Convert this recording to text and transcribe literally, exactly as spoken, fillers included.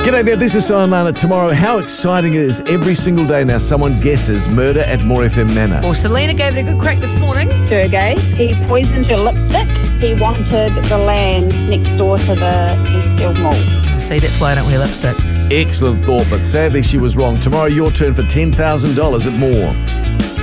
G'day there, this is Simon Lana. Tomorrow, how exciting it is every single day now someone guesses murder at More F M Manor. Well, Selena gave it a good crack this morning. Sergey, he poisoned your lipstick. He wanted the land next door to the Eastfield Mall. See, that's why I don't wear lipstick. Excellent thought, but sadly she was wrong. Tomorrow, your turn for ten thousand dollars at More.